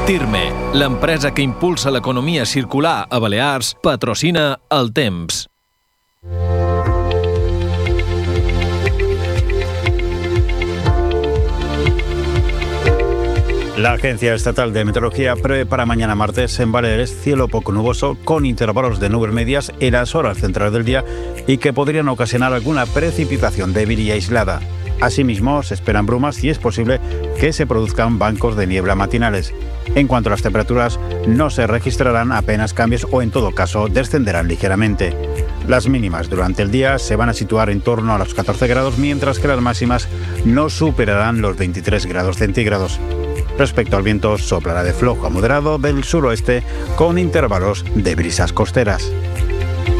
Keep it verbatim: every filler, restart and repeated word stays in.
Tirme, l'empresa que impulsa l'economia circular a Balears, patrocina El Temps. La Agencia Estatal de Meteorología prevé para mañana martes en Baleares cielo poco nuboso con intervalos de nubes medias en las horas centrales del día y que podrían ocasionar alguna precipitación débil y aislada. Asimismo, se esperan brumas y es posible que se produzcan bancos de niebla matinales. En cuanto a las temperaturas, no se registrarán apenas cambios o en todo caso descenderán ligeramente. Las mínimas durante el día se van a situar en torno a los catorce grados, mientras que las máximas no superarán los veintitrés grados centígrados. Respecto al viento, soplará de flojo a moderado del suroeste con intervalos de brisas costeras.